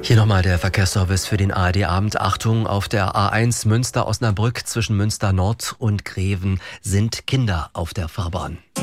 Hier nochmal der Verkehrsservice für den ARD-Abend. Achtung, auf der A1 Münster-Osnabrück zwischen Münster Nord und Greven sind Kinder auf der Fahrbahn.